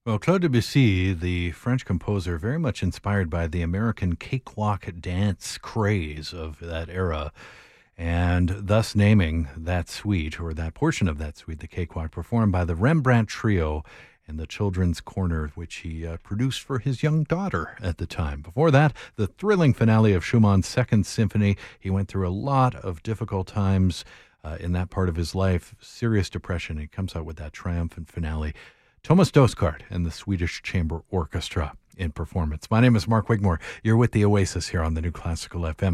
Well, Claude Debussy, the French composer, very much inspired by the American cakewalk dance craze of that era, and thus naming that suite, or that portion of that suite, the cakewalk, performed by the Rembrandt Trio and the Children's Corner, which he produced for his young daughter at the time. Before that, the thrilling finale of Schumann's Second Symphony. He went through a lot of difficult times in that part of his life, serious depression. He comes out with that triumphant finale. Thomas Doskart and the Swedish Chamber Orchestra in performance. My name is Mark Wigmore. You're with the Oasis here on the New Classical FM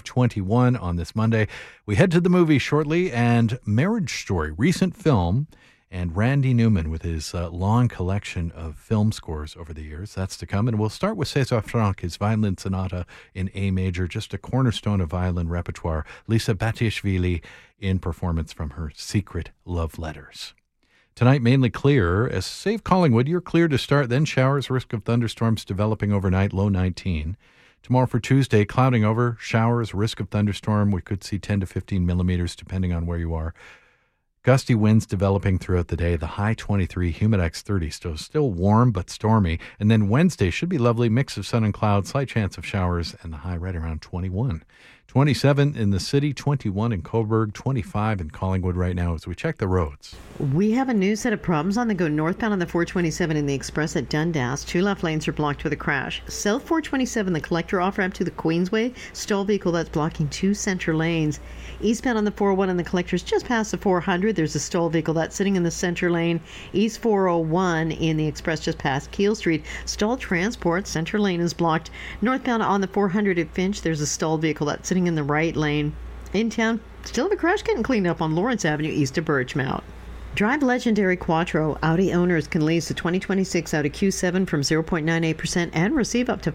521 on this Monday. We head to the movie shortly, and Marriage Story, recent film, and Randy Newman with his long collection of film scores over the years. That's to come. And we'll start with César Franck, his violin sonata in A major, just a cornerstone of violin repertoire. Lisa Batiashvili in performance from her Secret Love Letters. Tonight, mainly clear. As safe Collingwood, you're clear to start, then showers, risk of thunderstorms developing overnight, low 19. Tomorrow for Tuesday, clouding over, showers, risk of thunderstorm. We could see 10 to 15 millimeters depending on where you are. Gusty winds developing throughout the day, the high 23, Humidex 30, still warm but stormy. And then Wednesday should be lovely, mix of sun and clouds, slight chance of showers, and the high right around 21. 27 in the city, 21 in Coburg, 25 in Collingwood right now as we check the roads. We have a new set of problems on the go northbound on the 427 in the Express at Dundas. Two left lanes are blocked with a crash. South 427, the collector off-ramp to the Queensway, stall vehicle that's blocking two center lanes. Eastbound on the 401 and the collector's just past the 400. There's a stall vehicle that's sitting in the center lane. East 401 in the Express just past Keel Street. Stalled transport, center lane is blocked. Northbound on the 400 at Finch, there's a stalled vehicle that's sitting in the right lane. In town, still have a crash getting cleaned up on Lawrence Avenue east of Birchmount. Drive legendary Quattro. Audi owners can lease the 2026 Audi Q7 from 0.98% and receive up to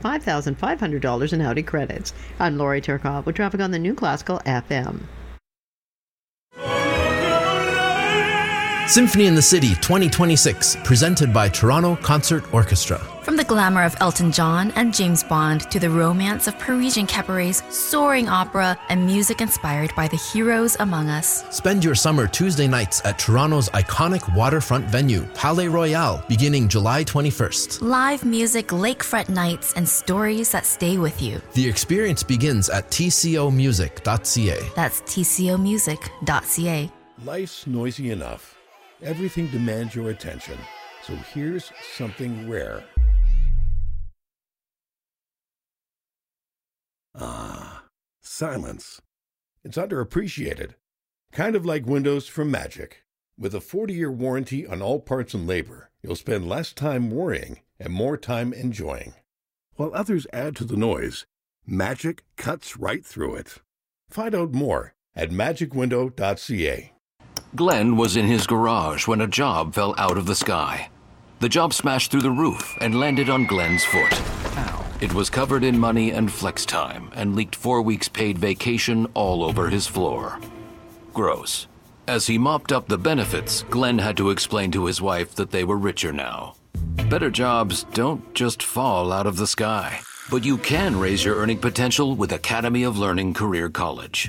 $5,500 in Audi credits. I'm Lori Turkov with traffic on the New Classical FM. Symphony in the City 2026, presented by Toronto Concert Orchestra. From the glamour of Elton John and James Bond to the romance of Parisian cabarets, soaring opera, and music inspired by the heroes among us. Spend your summer Tuesday nights at Toronto's iconic waterfront venue, Palais Royal, beginning July 21st. Live music, lakefront nights, and stories that stay with you. The experience begins at tcomusic.ca. That's tcomusic.ca. Life's noisy enough. Everything demands your attention. So here's something rare. Silence. It's underappreciated. Kind of like windows from Magic. With a 40-year warranty on all parts and labor, you'll spend less time worrying and more time enjoying. While others add to the noise, Magic cuts right through it. Find out more at magicwindow.ca. Glenn was in his garage when a job fell out of the sky. The job smashed through the roof and landed on Glenn's foot. Ow. It was covered in money and flex time and leaked 4 weeks paid vacation all over his floor. Gross. As he mopped up the benefits, Glenn had to explain to his wife that they were richer now. Better jobs don't just fall out of the sky, but you can raise your earning potential with Academy of Learning Career College.